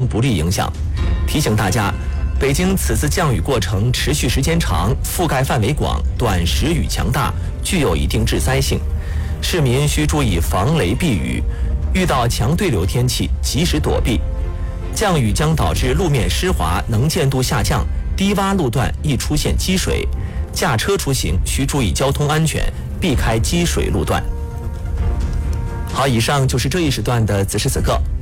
不利影响。提醒大家，北京此次降雨过程持续时间长，覆盖范围广，短时雨强大，具有一定致灾性。市民需注意防雷避雨，遇到强对流天气及时躲避。降雨将导致路面湿滑，能见度下降，低洼路段易出现积水，驾车出行需注意交通安全，避开积水路段。好，以上就是这一时段的此时此刻。